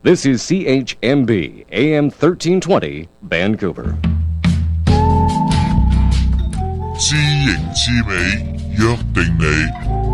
This is CHMB AM 1320 Vancouver. 知形知美，約定你。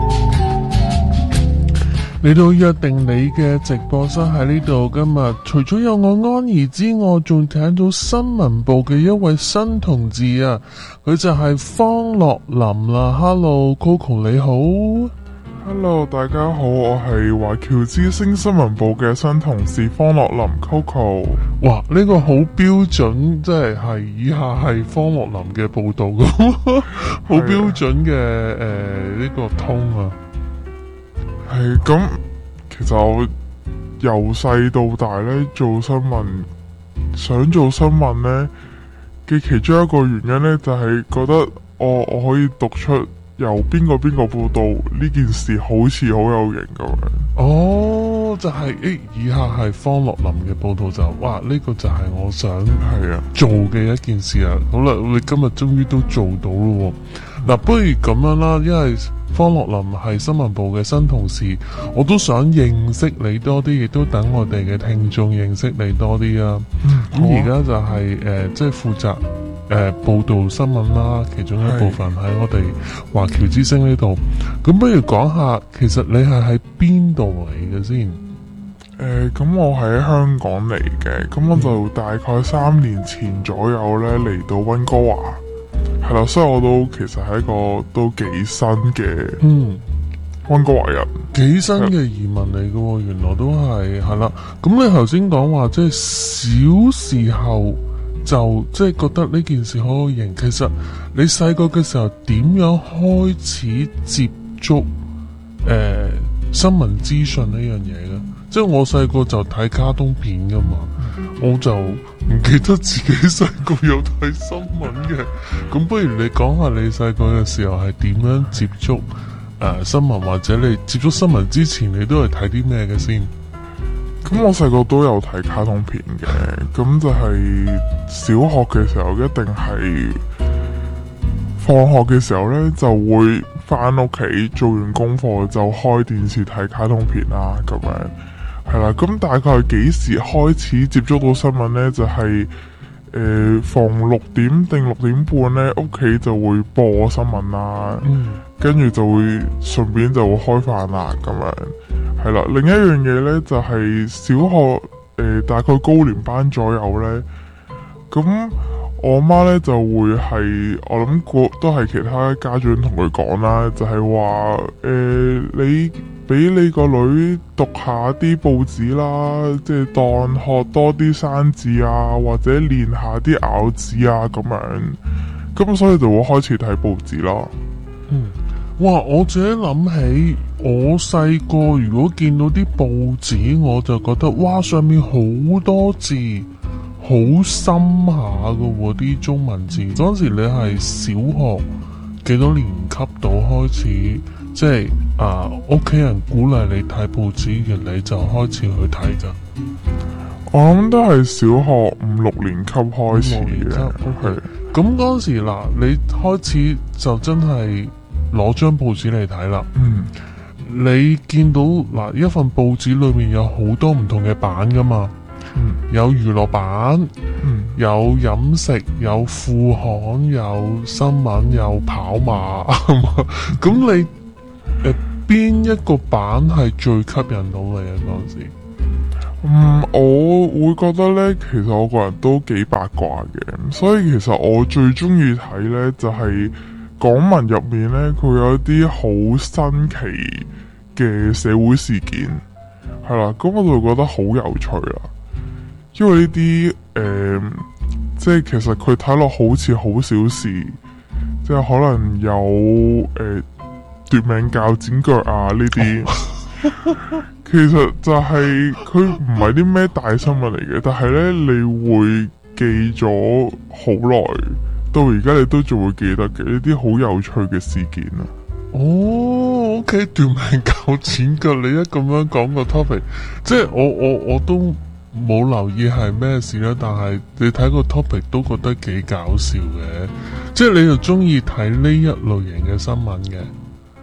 嚟到約定你嘅直播室喺呢度，今日除咗有我安怡之外，仲睇到新聞部嘅一位新同志啊，佢就係方樂林啦。Hello Coco 你好。 Hello 大家好，我係華僑之聲新聞部嘅新同事方樂林 Coco。 哇，呢個好標準，即係以下係方樂林嘅報道咁，好標準嘅呢個通啊。 係咁，其實我由細到大咧做新聞，想做新聞咧嘅其中一個原因咧，就係覺得我可以讀出由邊個報道呢件事，好似好有型咁樣。 哦，就係以下係方樂林嘅報道就，哇！呢個就係我想做嘅一件事啊。好啦，我哋今日終於都做到咯。嗱，不如咁樣啦，因為方樂林係新聞部嘅新同事，我都想認識你多啲，亦都等我哋嘅聽眾認識你多啲啊。咁而家就係即係負責報道新聞啦，其中一部分喺我哋華僑之聲呢度。咁不如講下，其實你係喺邊度嚟嘅先？ 咁我喺香港嚟嘅，咁我就大概3年前左右咧嚟到溫哥華，係啦，所以我都其實係一個都幾新嘅溫哥華人， 幾新嘅移民嚟嘅，原來都係啦。咁你頭先講話即係小時候就即係覺得呢件事好好型，其實你細個嘅時候點樣開始接觸新聞資訊呢樣嘢嘅？即係我細個就睇卡通片噶嘛，我就唔記得自己細個有睇新聞嘅。咁不如你講下你細個嘅時候係點樣接觸新聞，或者你接觸新聞之前你都係睇啲咩嘅先？ 咁我細個都有睇卡通片嘅，咁就係小學嘅時候一定係放學嘅時候呢，就會翻屋企做完功課就開電視睇卡通片啦，咁樣係啦。咁大概係幾時開始接觸到新聞呢？就係逢6點定6點半呢，屋企就會播新聞啦，跟住就會順便就會開飯啦，咁樣係啦。另一樣嘢呢，就係小學大概高年班左右呢，咁我媽呢就會係我諗都係其他家長同佢講啦，就係話你俾你個女讀下啲報紙啦，即係當學多啲生字啊，或者練下啲咬字啊咁樣，咁所以就會開始睇報紙啦。 哇！我自己諗起我細個如果見到啲報紙，我就覺得哇，上面好多字，好深下㗎啲中文字。嗰陣時你係小學幾多年級到開始，即係屋企人鼓勵你睇報紙嘅，你就開始去睇㗎？ 我諗都係小學5、6年級開始嘅。係咁嗰陣時嗱，你開始就真係攞張報紙嚟睇啦。你見到嗱，一份報紙裏面有好多唔同嘅版噶嘛，有娛樂版，有飲食，有副刊，有新聞，有跑馬。咁你邊一個版係最吸引到你啊？嗰陣時？ 我會覺得呢，其實我個人都幾八卦嘅，所以其實我最中意睇呢，就係港聞入面呢，佢有一啲好新奇嘅社會事件，係啦，咁我就覺得好有趣啦。因為呢啲即係其實佢睇落好似好小事，即係可能有奪命鉸剪腳啊呢啲。其實就係佢唔係啲咩大新聞嚟嘅，但係呢，你會記咗好耐，到而家你都仲會記得嘅呢啲好有趣嘅事件啊！ OK， 奪命鉸剪腳，你一咁樣講個 topic， 即係我都冇留意係咩事啦，但係你睇個 topic 都覺得幾搞笑嘅，即係你就中意睇呢一類型嘅新聞嘅。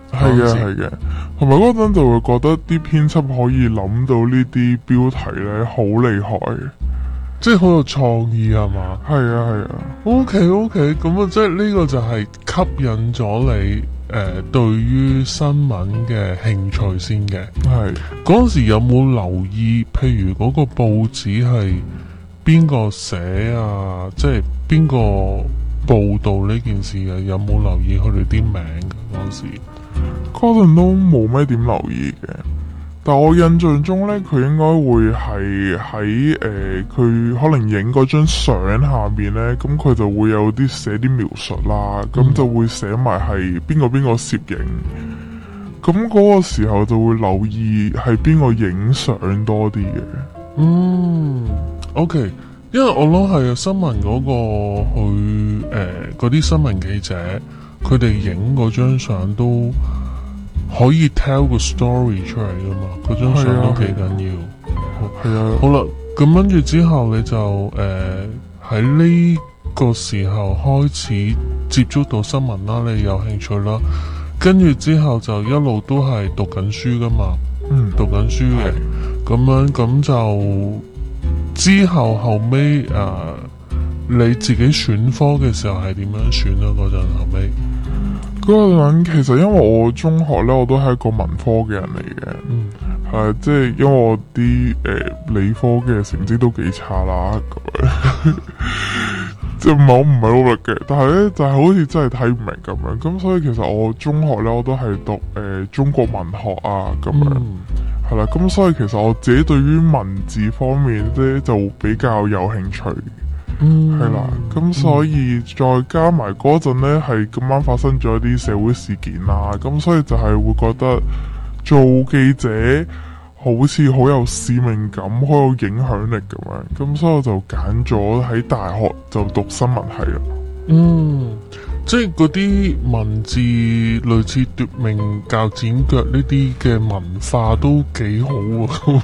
係嘅係嘅，同埋嗰陣就會覺得啲編輯可以諗到呢啲標題咧好厲害嘅， 即係好有創意係嘛？ 係啊係啊。 OK，咁啊，即係呢個就係吸引咗你對於新聞嘅興趣先嘅。 係嗰陣時有冇留意？譬如嗰個報紙係邊個寫啊？即係邊個報導呢件事嘅？有冇留意佢哋啲名嘅嗰陣時？ 嗰陣都冇咩點留意嘅。但我印象中咧，佢應該會係喺佢可能影嗰張相下面咧，咁佢就會有啲寫啲描述啦，咁就會寫埋係邊個攝影。咁嗰個時候就會留意係邊個影相多啲嘅。 OK， 因為我諗係新聞嗰個去嗰啲新聞記者，佢哋影嗰張相都可以 tell 個 story 出嚟噶嘛，嗰張相都幾緊要。 係啊， 好啦，咁跟住之後你就喺呢個時候開始接觸到新聞啦，你有興趣啦，跟住之後就一路都係讀緊書噶嘛，讀緊書嘅，咁樣咁就之後尾你自己選科嘅時候係點樣選啊？嗰陣後尾。 嗰陣其實因為我中學咧，我都係一個文科嘅人嚟嘅，係即係因為我啲理科嘅成績都幾差啦，咁樣即係我唔係努力嘅，但係咧就係好似真係睇唔明咁樣，咁所以其實我中學咧我都係讀中國文學啊咁樣，係啦，咁所以其實我自己對於文字方面咧就比較有興趣。係啦，咁所以再加埋嗰陣呢，係咁啱發生咗一啲社會事件啦，咁所以就係會覺得做記者好似好有使命感，好有影響力咁樣，咁所以我就揀咗喺大學就讀新聞系啦。 即係嗰啲文字類似奪命鉸剪腳呢啲嘅文化都幾好啊！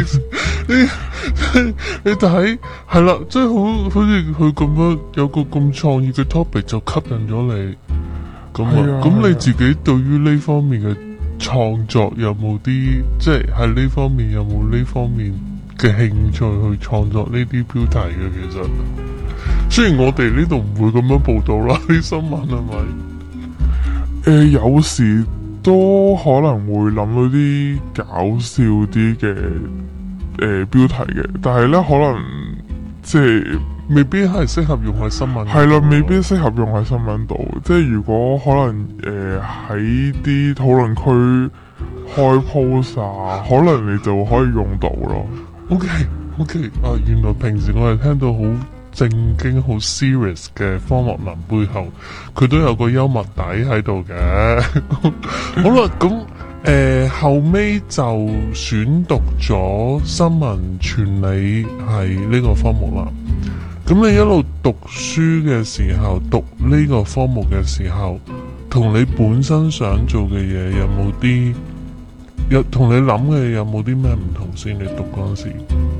你睇係啦，即係好似佢咁樣有個咁創意嘅 topic 就吸引咗你咁啊！咁你自己對於呢方面嘅創作有冇啲即係喺呢方面有冇呢方面嘅興趣去創作呢啲標題嘅？其實。雖然我哋呢度唔會咁樣報道啦，啲新聞係咪？ 有時都可能會諗到啲搞笑啲嘅標題嘅，但係咧可能即係未必係適合用喺新聞。 係啦，未必適合用喺新聞度。即係如果可能喺啲討論區開 post 啊，可能你就可以用到咯。 OK， 原來平時我哋聽到好正經好 serious 嘅方樂林背後，佢都有個幽默底喺度嘅。好啦，咁後尾就選讀咗新聞傳理係呢個科目啦。咁你一路讀書嘅時候，讀呢個科目嘅時候，同你本身想做嘅嘢有同你諗嘅有冇啲咩唔同先？你讀嗰陣時？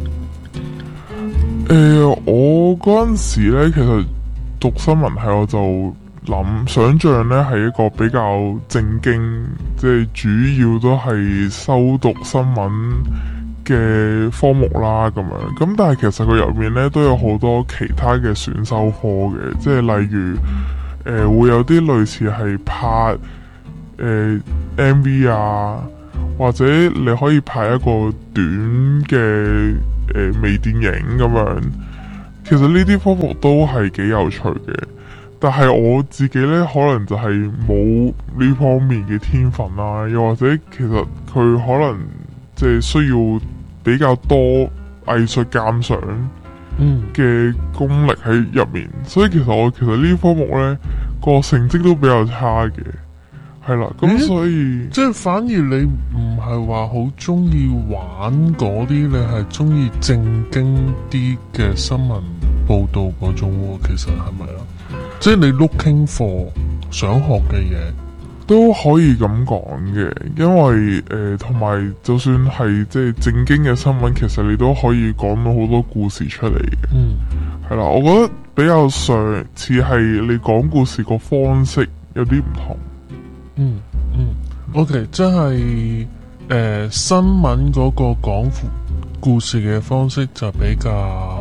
我嗰陣時咧，其實讀新聞系我就想象咧係一個比較正經，即係主要都係修讀新聞嘅科目啦咁樣。咁但係其實佢入面咧都有好多其他嘅選修科嘅，即係例如會有啲類似係拍MV 啊，或者你可以拍一個短嘅微電影咁樣。其實呢啲科目都係幾有趣嘅，但係我自己呢，可能就係冇呢方面嘅天分啦，又或者其實佢可能即係需要比較多藝術鑑賞嘅功力喺入面，所以其實呢啲科目呢個成績都比較差嘅。係啦，咁所以即係反而你唔係話好中意玩嗰啲，你係中意正經啲嘅新聞報道嗰種喎。其實係咪啊？即係你 looking for 想學嘅嘢都可以咁講嘅，因為同埋就算係即係正經嘅新聞，其實你都可以講到好多故事出嚟嘅。係啦，我覺得比較上似係你講故事個方式有啲唔同。 OK，即係新聞嗰個講故事嘅方式就比較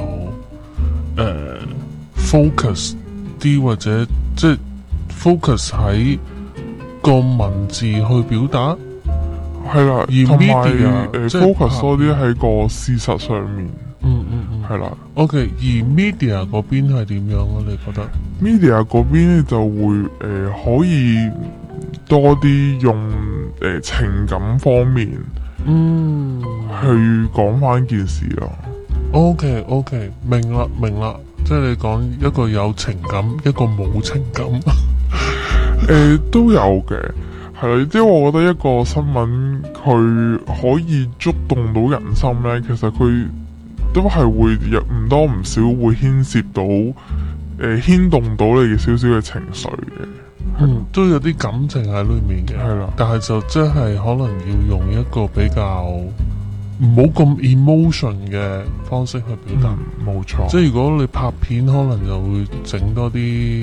focus 啲，或者即係 focus 喺個文字去表達。 係啦， 而同埋 media 即係 focus 多啲喺個事實上面。係啦。 OK， 而 media 嗰邊係點樣啊？你覺得 media 嗰邊咧就會可以多啲用情感方面去講翻件事咯。 OK， 明啦，即係你講一個有情感，一個冇情感。 都有嘅，係啦，即係我覺得一個新聞佢可以觸動到人心咧，其實佢都係會有唔多唔少會牽涉到牽動到你嘅少少嘅情緒嘅。 都有啲感情喺裏面嘅。 係啦， 但係就真係可能要用一個比較唔好咁 emotion 嘅方式去表達。 冇錯。 即係如果你拍片，可能就會整多啲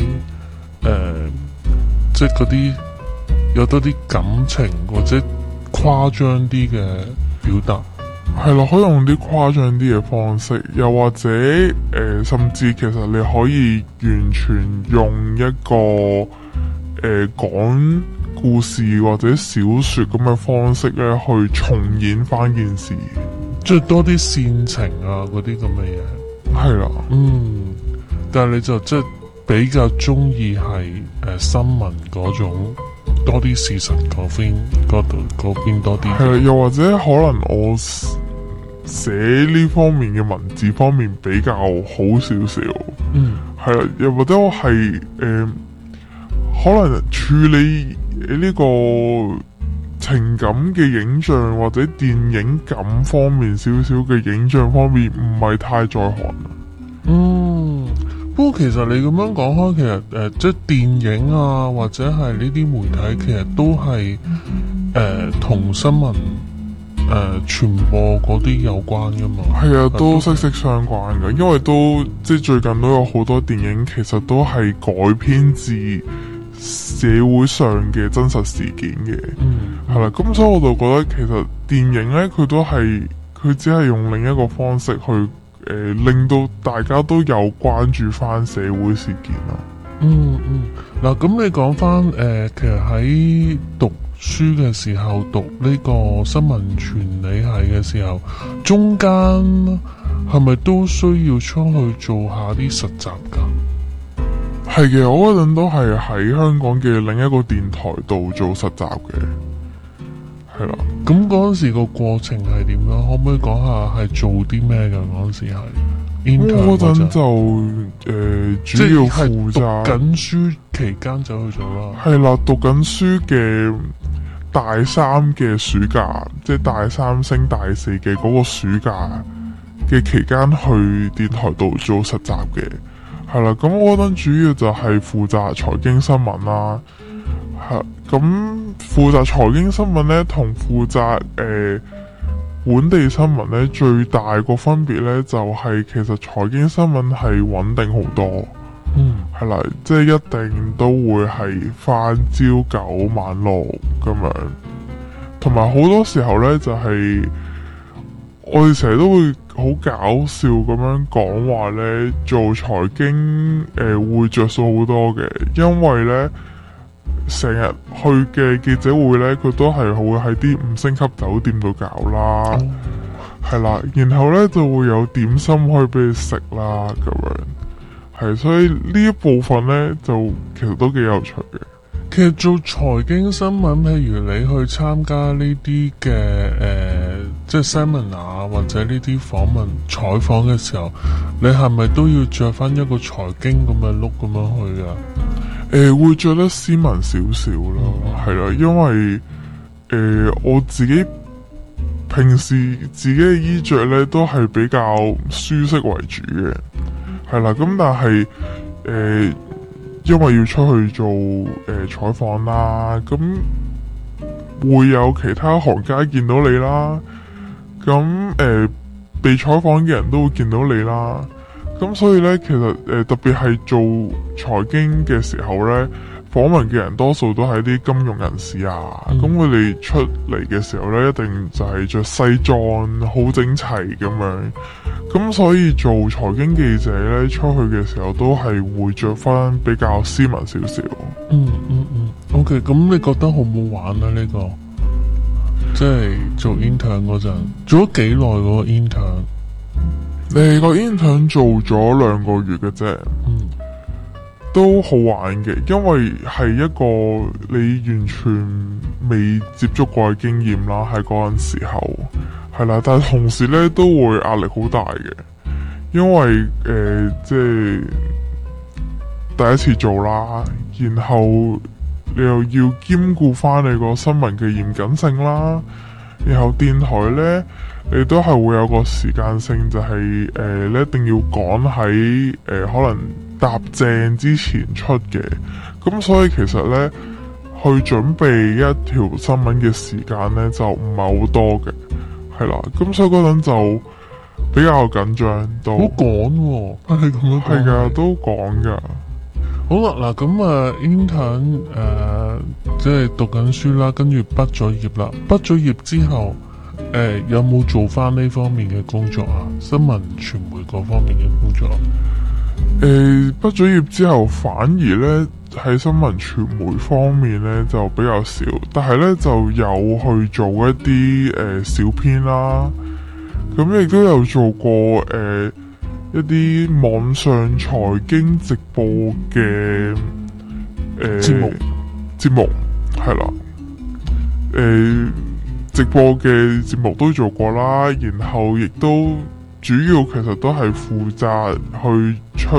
即係嗰啲有多啲感情或者誇張啲嘅表達。 係咯，可以用啲誇張啲嘅方式，又或者甚至其實你可以完全用一個講故事或者小說咁嘅方式咧，去重演翻件事， 即係多啲煽情啊嗰啲咁嘅嘢。 係啦。 但係你就即係比較中意係新聞嗰種多啲事實嗰邊多啲。 係啦，又或者可能我寫呢方面嘅文字方面比較好少少。係啦，又或者我係可能處理呢個情感嘅影像或者電影感方面少少嘅影像方面唔係太在行。 不過其實你咁樣講開，其實即係電影啊，或者係呢啲媒體，其實都係同新聞傳播嗰啲有關噶嘛。係啊，都息息相關噶，因為都即係最近都有好多電影，其實都係改編自社會上嘅真實事件嘅。係啦，咁所以我就覺得其實電影咧，佢只係用另一個方式去令到大家都有關注翻社會事件咯。 嗱，咁你講翻其實喺讀書嘅時候，讀呢個新聞傳理系嘅時候，中間係咪都需要出去做下啲實習噶？ 係嘅，我嗰陣都係喺香港嘅另一個電台度做實習嘅。係啦， 咁嗰陣時個過程係點樣？可唔可以講下係做啲咩噶？嗰陣時係， 嗰陣就主要負責讀緊書期間就去做啦。 係啦，讀緊書嘅大三嘅暑假，即係大三升大四嘅嗰個暑假嘅期間去電台度做實習嘅。係啦，咁我嗰陣主要就係負責財經新聞啦。咁負責財經新聞咧，同負責本地新聞咧，最大個分別咧就係其實財經新聞係穩定好多。係啦，即係一定都會係返朝九晚六咁樣，同埋好多時候咧就係我哋成日都會好搞笑咁樣講話咧，做財經會着數好多嘅，因為咧成日去嘅記者會咧，佢都係會喺啲5星級酒店度搞啦，係啦，然後咧就會有點心可以俾你食啦咁樣。係，所以呢一部分咧就其實都幾有趣嘅。 其實做財經新聞，譬如你去參加呢啲嘅即係 seminar 或者呢啲訪問採訪嘅時候，你係咪都要着翻一個財經咁嘅 look 咁樣去噶？ 會着得斯文少少咯，係啦，因為我自己平時自己嘅衣着咧都係比較舒適為主嘅。係啦，咁但係因為要出去做採訪啦，咁會有其他行家見到你啦，咁被採訪嘅人都會見到你啦，咁所以咧其實特別係做財經嘅時候咧， 訪問嘅人多數都係啲金融人士啊，咁佢哋出嚟嘅時候呢，一定就係着西裝，好整齊咁樣。咁所以做財經記者呢，出去嘅時候都係會着翻比較斯文少少。 OK， 咁你覺得好唔好玩啊？呢個即係做 intern 嗰陣，做咗幾耐嗰個 intern？ 你個 intern 做咗2個月嘅啫。都好玩嘅，因為係一個你完全未接觸過嘅經驗啦，喺嗰陣時候係啦，但係同時咧都會壓力好大嘅，因為即係第一次做啦，然後你又要兼顧翻你個新聞嘅嚴謹性啦，然後電台咧你都係會有個時間性，就係你一定要趕喺可能搭正之前出嘅，咁所以其實呢，去準備一條新聞嘅時間呢，就唔係好多嘅，係啦，咁所以嗰陣就比較緊張，都好趕喎，係咁樣係噶，都趕噶。 好啦，嗱咁啊 intern 即係讀緊書啦，跟住畢咗業啦，畢咗業之後有冇做翻呢方面嘅工作啊？新聞傳媒嗰方面嘅工作？ 畢咗業之後，反而呢喺新聞傳媒方面呢就比較少，但係呢就有去做一啲小編啦，咁亦都有做過一啲網上財經直播嘅節目係啦，直播嘅節目都做過啦，然後亦都主要其實都係負責去出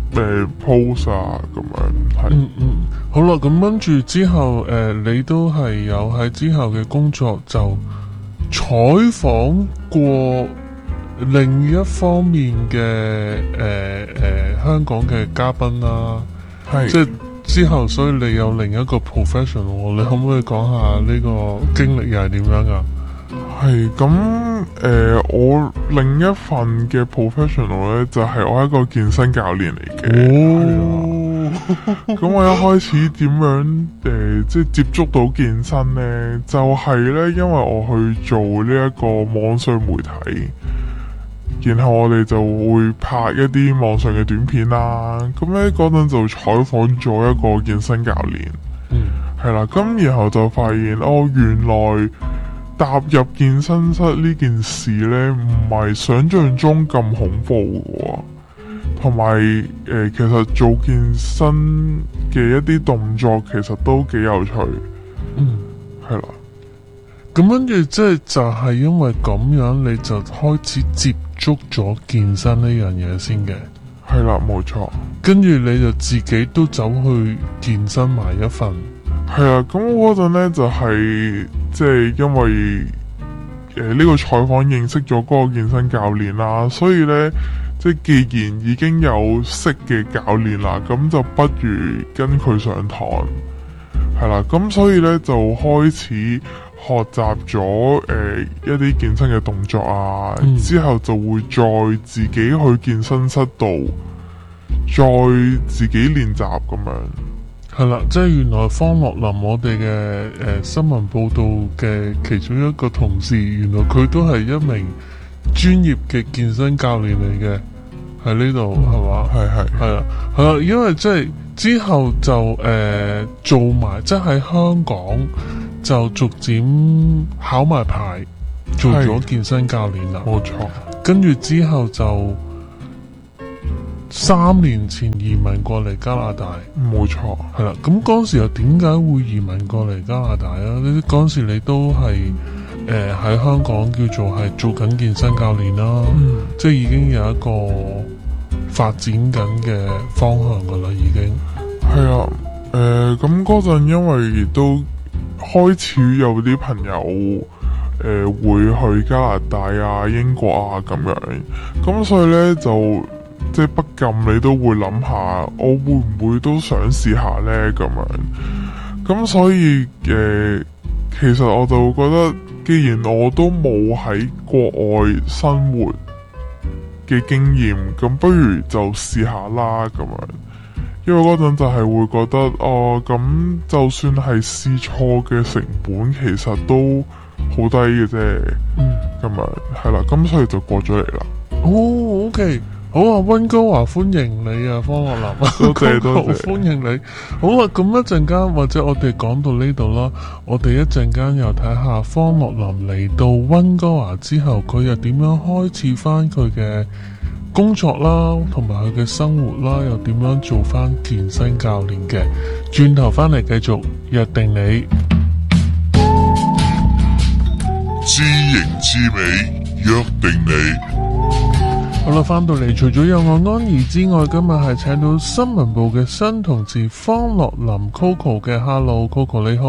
post 啊咁樣係。 好啦，咁跟住之後你都係有喺之後嘅工作就採訪過另一方面嘅香港嘅嘉賓啦， 係即係之後，所以你有另一個 professional， 你可唔可以講下呢個經歷又係點樣噶？ 係咁我另一份嘅 professional 咧，就係我係一個健身教練嚟嘅。咁我一開始點樣即係接觸到健身呢？就係呢，因為我去做呢一個網上媒體，然後我哋就會拍一啲網上嘅短片啦。咁咧嗰陣就採訪咗一個健身教練，係啦。咁然後就發現原來踏入健身室呢件事呢，唔係想象中咁恐怖嘅，同埋其實做健身嘅一啲動作其實都幾有趣，係啦。 咁跟住即係就係因為咁樣，你就開始接觸咗健身呢樣嘢先嘅， 係啦，冇錯。 跟住你就自己都走去健身埋一份。 係啊，咁嗰陣呢就係即係因為呢個採訪認識咗嗰個健身教練啦，所以呢，即係既然已經有識嘅教練啦，咁就不如跟佢上堂，係啦，咁所以呢，就開始學習咗一啲健身嘅動作啊，之後就會再自己去健身室度再自己練習咁樣。 係啦，即係原來方樂林我哋嘅新聞報道嘅其中一個同事，原來佢都係一名專業嘅健身教練嚟嘅，喺呢度係嘛？係啦，因為即係之後就做埋，即係喺香港就逐漸考埋牌，做咗健身教練啦。 冇錯。跟住之後就3年前移民過嚟加拿大， 冇錯， 係啦。咁嗰時又點解會移民過嚟加拿大啊？嗰時你都係喺香港叫做係做緊健身教練啦，即係已經有一個發展緊嘅方向噶啦，已經係啊。咁嗰陣因為都開始有啲朋友會去加拿大啊、英國啊咁樣，咁所以呢，就即係不禁你都會諗下，我會唔會都想試下呢？咁樣。咁所以其實我就覺得，既然我都冇喺國外生活嘅經驗，咁不如就試下啦咁樣。 因為嗰陣就係會覺得哦，咁就算係試錯嘅成本其實都好低嘅啫。咁啊係啦，咁所以就過咗嚟啦。 哦，OK。好啊，溫哥華歡迎你啊，方樂林， 多謝多謝， 歡迎你。好啊，咁一陣間或者我哋講到呢度啦，我哋一陣間又睇下方樂林嚟到溫哥華之後，佢又點樣開始翻佢嘅工作啦，同埋佢嘅生活啦，又點樣做翻健身教練嘅。轉頭翻嚟繼續約定你， 知型知美，約定你。 好啦，翻到嚟，除咗有我安怡之外，今日係請到新聞部嘅新同事方樂林 Coco 嘅。Hello Coco 你好。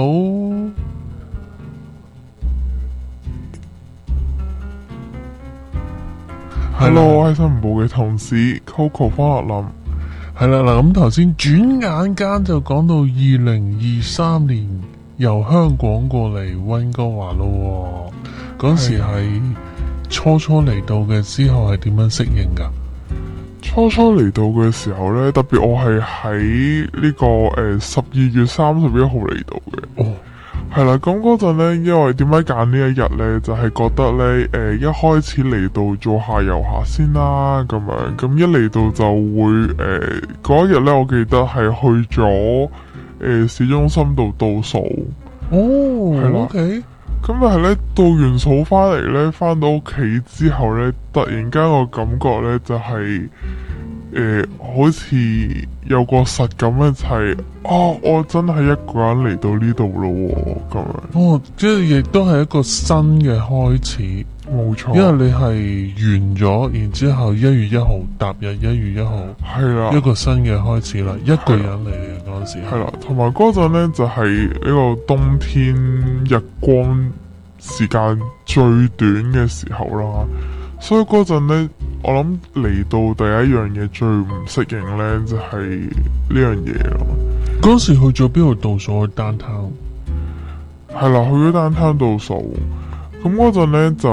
Hello， 我係新聞部嘅同事 Coco 方樂林。 係啦，嗱，咁頭先轉眼間就講到2023年由香港過嚟溫哥華咯，嗰時係初嚟到嘅之後係點樣適應噶？ 初嚟到嘅時候呢，特別我係喺呢個12月31號嚟到嘅。 哦， 係啦，咁嗰陣呢，因為點解揀呢一日呢？就係覺得呢，一開始嚟到做下遊客先啦，咁樣，咁一嚟到就會嗰一日呢，我記得係去咗市中心度倒數。 哦， 係啦 OK。 咁但係咧，倒完數翻嚟咧，翻到屋企之後咧，突然間個感覺咧就係、好似有個實感咧，就係、我真係一個人嚟到呢度咯，咁樣。 哦，即係亦都係一個新嘅開始， 冇錯。 因為你係完咗，然之後1月1號踏入1月1號， 係啦， 一個新嘅開始啦，一個人嚟嘅嗰陣時。 係啦，同埋嗰陣咧就係呢個冬天日光時間最短嘅時候啦，所以嗰陣咧，我諗嚟到第一樣嘢最唔適應咧，就係呢樣嘢咯。 嗰時去咗邊度倒數？去downtown？ 係啦，去咗downtown倒數。咁嗰陣咧就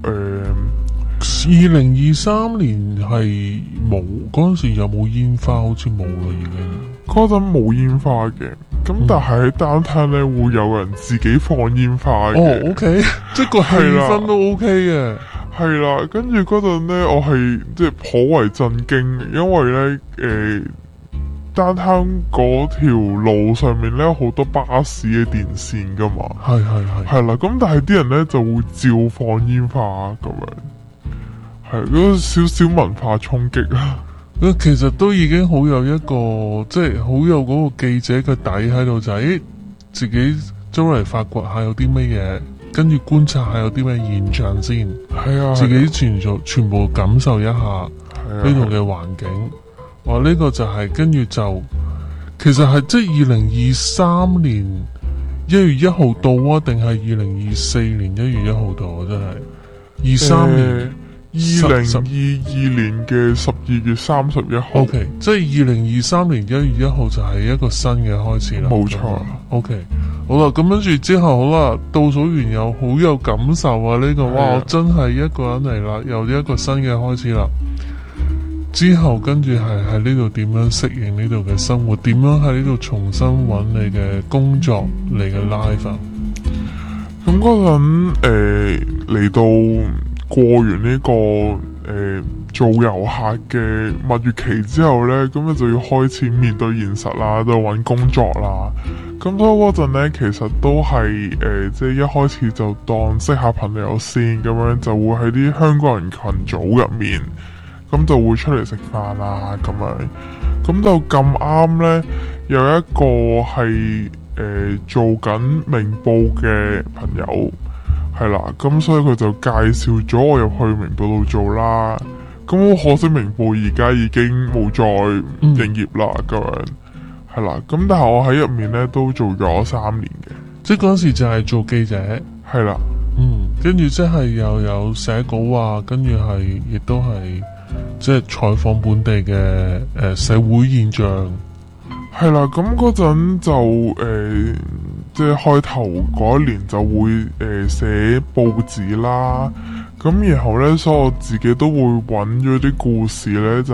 2023年係冇，嗰陣時有冇煙花？好似冇啦，已經。 嗰陣冇煙花嘅，咁但係喺downtown咧會有人自己放煙花嘅。 哦，OK， 即係個氣氛都 OK 嘅。 係啦，跟住嗰陣咧，我係即係頗為震驚，因為咧downtown 嗰條路上面咧好多巴士嘅電線噶嘛。係啦，咁但係啲人咧就會照放煙花咁樣，係嗰少少文化衝擊啊。 其實都已經好有一個，即係好有嗰個記者嘅底喺度，就係自己周圍發掘下有啲乜嘢，跟住觀察下有啲咩現象先。係啊，自己全部感受一下呢度嘅環境。哇，呢個就係跟住就，其實係即係2023年1月1號到啊，定係2024年1月1號到啊？真係23年。 2022年嘅12月31號。 OK， 即係2023年1月1號就係一個新嘅開始啦。 冇錯。 OK， 好啦，咁跟住之後好啦，倒數完又好有感受啊！呢個哇，我真係一個人嚟啦，又一個新嘅開始啦。之後跟住係喺呢度點樣適應呢度嘅生活？點樣喺呢度重新揾你嘅工作、你嘅 life 啊？ 咁嗰陣嚟到。過完呢個做遊客嘅蜜月期之後呢，咁你就要開始面對現實啦，都揾工作啦。咁所以嗰陣呢，其實都係即係一開始就當識下朋友先，咁樣就會喺啲香港人群組入面，咁就會出嚟食飯啦，咁樣。咁就咁啱呢，有一個係做緊明報嘅朋友。係啦，咁所以佢就介紹咗我入去明報度做啦。咁好可惜，明報而家已經冇再營業啦。咁樣係啦，咁但係我喺入面咧都做咗3年嘅。 即係嗰時就係做記者。 係啦， 跟住即係又有寫稿啊，跟住係亦都係即係採訪本地嘅社會現象。 係啦，咁嗰陣就即係開頭嗰一年就會寫報紙啦，咁然後呢，所以我自己都會揾咗啲故事呢，就係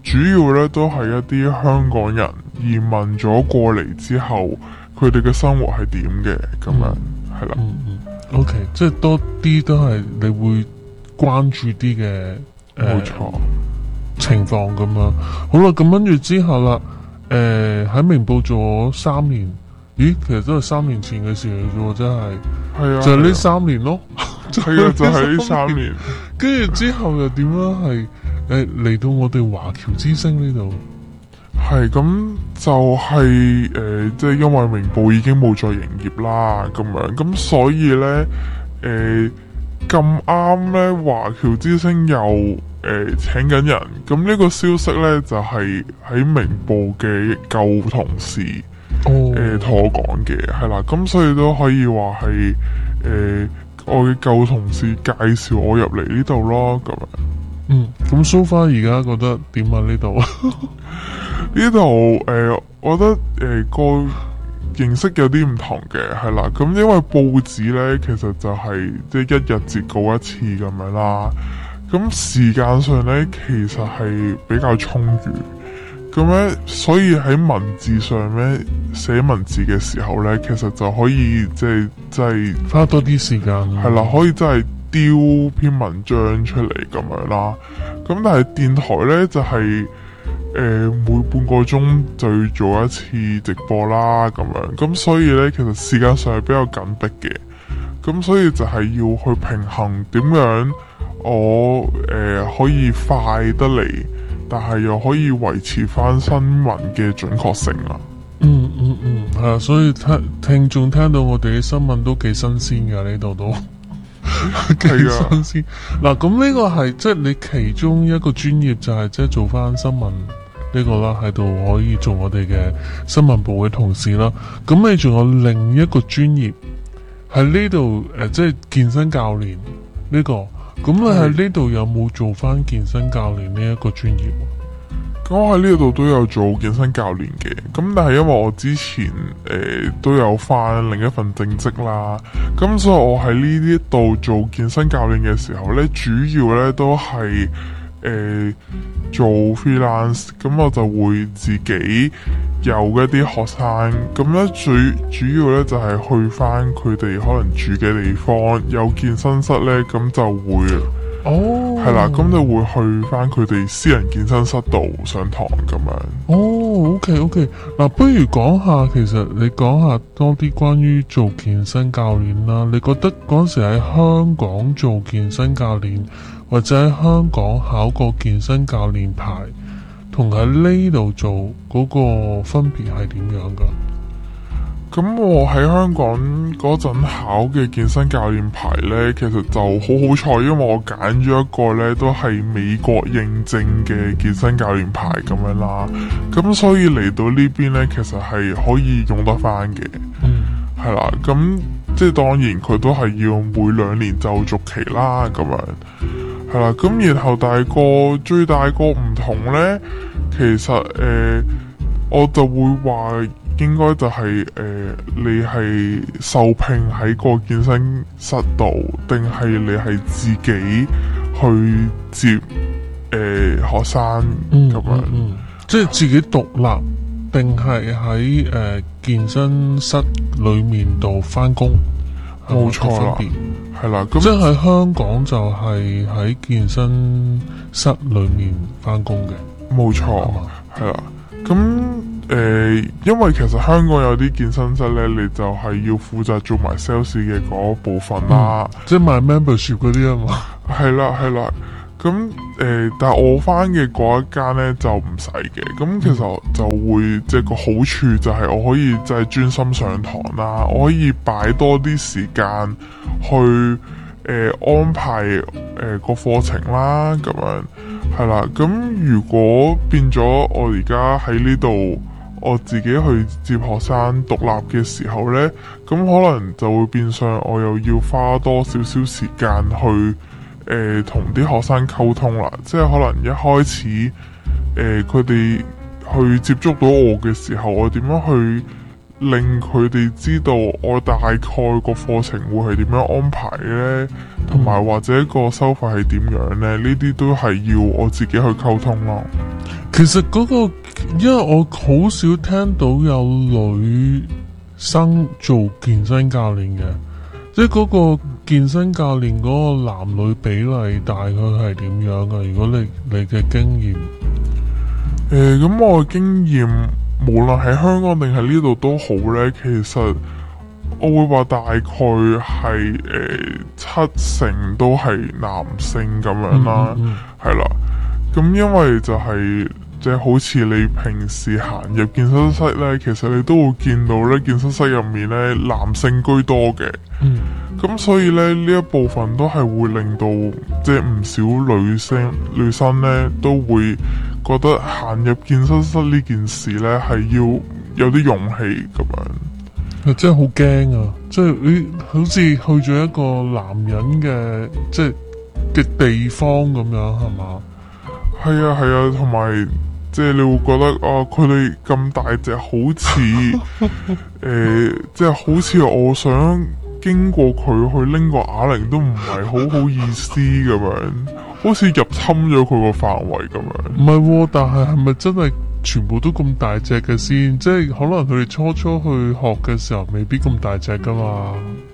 主要咧都係一啲香港人移民咗過嚟之後，佢哋嘅生活係點嘅咁樣，係啦。 OK， 即係多啲都係你會關注啲嘅， 冇錯。 情況咁樣。好啦，咁跟住之後啦，喺明報做咗3年，咦，其實都係3年前嘅事嚟啫喎，真係。 係啊， 就係呢3年咯。 係啊，就係呢3年。 跟住之後又點樣係嚟到我哋華僑之星呢度？ 係咁就係即係因為明報已經冇再營業啦，咁樣咁所以咧咁啱咧華僑之星又請緊人，咁呢個消息咧就係喺明報嘅舊同事同我講嘅，係啦，咁所以都可以話係我嘅舊同事介紹我入嚟呢度咯，咁樣。 咁 so far 而家覺得點啊？呢度呢度我覺得個形式有啲唔同嘅，係啦。咁因為報紙呢，其實就係即係一日截稿一次咁樣啦。咁時間上呢，其實係比較充裕。咁咧，所以喺文字上呢，寫文字嘅時候呢，其實就可以即係花多啲時間。 係啦，可以真係丟篇文章出嚟咁樣啦。咁但係電台呢，就係每半個鐘就要做一次直播啦，咁樣，咁所以呢，其實時間上係比較緊迫嘅，咁所以就係要去平衡點樣我可以快得嚟，但係又可以維持翻新聞嘅準確性啊。 係啊，所以聽眾聽到我哋嘅新聞都幾新鮮噶，呢度都幾新鮮。嗱，咁呢個係即係你其中一個專業就係即係做翻新聞呢個啦，喺度可以做我哋嘅新聞部嘅同事啦。咁你仲有另一個專業喺呢度即係健身教練呢個。咁你喺呢度有冇做翻健身教練呢一個專業？ 咁我喺呢度都有做健身教練嘅，咁但係因為我之前都有翻另一份正職啦，咁所以我喺呢啲度做健身教練嘅時候呢，主要呢都係做 freelance， 咁我就會自己有一啲學生，咁呢最主要呢就係去翻佢哋可能住嘅地方有健身室呢，咁就會係啦，咁就會去翻佢哋私人健身室度上堂咁樣。 OK， 嗱，不如講下，其實你講下多啲關於做健身教練啦。你覺得嗰時喺香港做健身教練，或者喺香港考個健身教練牌，同喺呢度做嗰個分別係點樣噶？ 咁我喺香港嗰陣考嘅健身教練牌呢，其實就好好彩，因為我揀咗一個呢都係美國認證嘅健身教練牌咁樣啦。咁所以嚟到呢邊呢，其實係可以用得翻嘅。係啦，咁即係當然佢都係要每2年就續期啦，咁樣係啦。咁然後最大個唔同呢，其實我就會話。應該就係你係受聘喺個健身室度，定係你係自己去接學生咁樣？ 即係自己獨立，定係喺健身室裏面度翻工？ 冇錯啦，係啦。咁即係喺香港就係喺健身室裏面翻工嘅。 冇錯，係啦。咁因為其實香港有啲健身室咧，你就係要負責做埋 sales 嘅嗰部分啦， 即係賣 membership 嗰啲啊嘛。 係啦，咁但係我翻嘅嗰一間咧就唔使嘅，咁其實就會即係個好處就係我可以即係專心上堂啦，我可以擺多啲時間去安排個課程啦，咁樣係啦。咁如果變咗我而家喺呢度，我自己去接學生獨立嘅時候呢，咁可能就會變相我又要花多少少時間去同啲學生溝通啦。即係可能一開始佢哋去接觸到我嘅時候，我點樣去令佢哋知道我大概個課程會係點樣安排呢？同埋或者個收費係點樣呢？呢啲都係要我自己去溝通咯。 其實因為我好少聽到有女生做健身教練嘅，即係嗰個健身教練嗰個男女比例大概係點樣噶？如果你嘅經驗， 咁我嘅經驗，無論喺香港定係呢度都好呢，其實我會話大概係70%都係男性咁樣啦，係啦。咁因為就係即係好似你平時行入健身室呢，其實你都會見到呢，健身室入面呢，男性居多嘅。咁所以呢，呢一部分都係會令到即係唔少女生呢都會覺得行入健身室呢件事呢係要有啲勇氣咁樣。 真係好驚啊！即係你好似去咗一個男人嘅嘅地方咁樣，係嘛？ 係啊，同埋即係你會覺得佢哋咁大隻，好似即係好似我想經過佢去拎個啞鈴都唔係好意思咁樣，好似入侵咗佢個範圍咁樣。 唔係，但係咪真係全部都咁大隻嘅先？即係可能佢哋初去學嘅時候未必咁大隻噶嘛。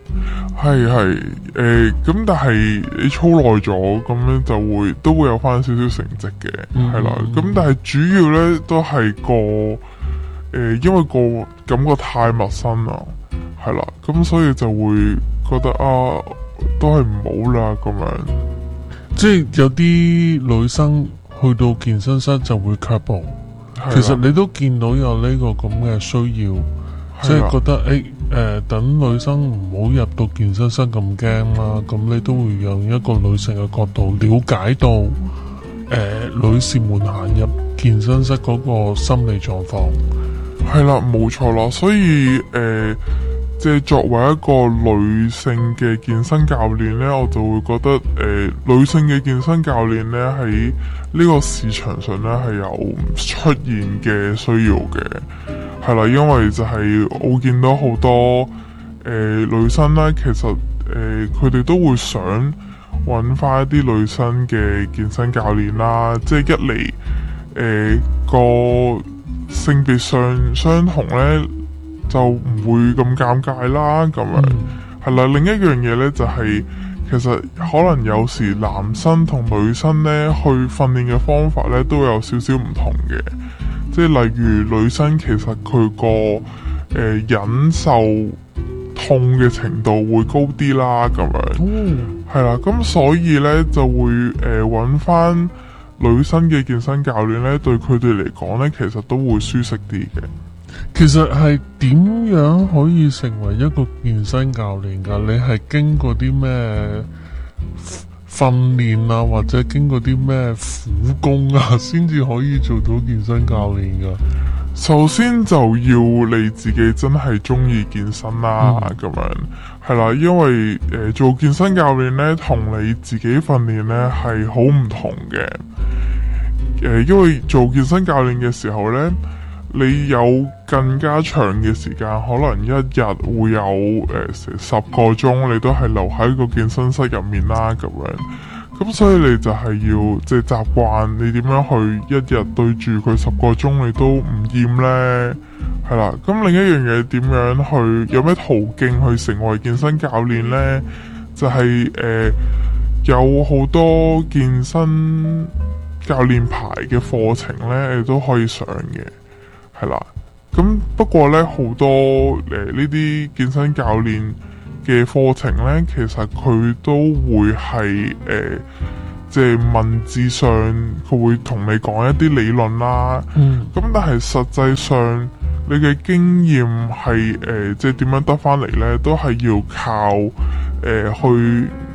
咁但係你操耐咗，咁樣都會有翻少少成績嘅，係啦。咁但係主要咧都係因為個感覺太陌生啦，係啦，咁所以就會覺得都係唔好啦咁樣。 即係有啲女生去到健身室就會卻步。其實你都見到有呢個咁嘅需要，即係覺得等女生唔好入到健身室咁驚啦。咁你都會用一個女性嘅角度了解到女士們行入健身室嗰個心理狀況。 係啦，冇錯啦。所以即係作為一個女性嘅健身教練呢，我就會覺得女性嘅健身教練呢喺呢個市場上呢係有出現嘅需要嘅，係啦，因為就係我見到好多女生呢，其實佢哋都會想揾翻一啲女生嘅健身教練啦，即係一嚟個性別上相同呢，就唔會咁尷尬啦，咁樣係啦。另一樣嘢呢，就係其實可能有時男生同女生呢去訓練嘅方法呢都有少少唔同嘅，即係例如女生其實佢個忍受痛嘅程度會高啲啦，咁樣係啦。咁所以呢，就會揾翻女生嘅健身教練呢，對佢哋嚟講呢，其實都會舒適啲嘅。 其實係點樣可以成為一個健身教練㗎？你係經過啲咩訓練啊，或者經過啲咩苦功啊，先至可以做到健身教練㗎？ 首先就要你自己真係中意健身啦，咁樣係啦，因為做健身教練呢，同你自己訓練呢係好唔同嘅。因為做健身教練嘅時候呢，你有更加長嘅時間，可能一日會有10個鐘，你都係留喺個健身室入面啦，咁樣。咁所以你就係要即係習慣你點樣去一日對住佢10個鐘，你都唔厭呢？係啦。咁另一樣嘢點樣去有咩途徑去成為健身教練呢？就係有好多健身教練牌嘅課程呢，你都可以上嘅。係啦，咁不過呢，好多呢啲健身教練嘅課程呢，其實佢都會係即係文字上佢會同你講一啲理論啦。咁但係實際上你嘅經驗係即係點樣得翻嚟呢？都係要靠去